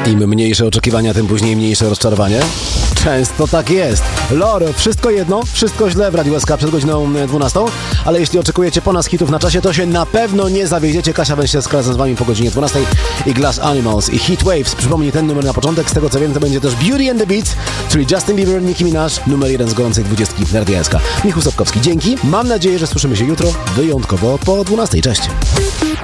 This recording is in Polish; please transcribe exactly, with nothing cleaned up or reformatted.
Im mniejsze oczekiwania, tym później mniejsze rozczarowanie. Często tak jest. Lor, wszystko jedno, wszystko źle w Radiu S K przed godziną dwunastą, ale jeśli oczekujecie po nas hitów na czasie, to się na pewno nie zawiedziecie. Kasia Węściewska razem z wami po godzinie dwunastej i Glass Animals i Heat Waves. Przypomnij ten numer na początek, z tego co wiem, to będzie też Beauty and the Beat, czyli Justin Bieber, Nicki Minaj, numer jeden z gorącej dwudziestki w Radia S K. Michał Sapkowski, dzięki. Mam nadzieję, że słyszymy się jutro, wyjątkowo po dwunastej. Cześć.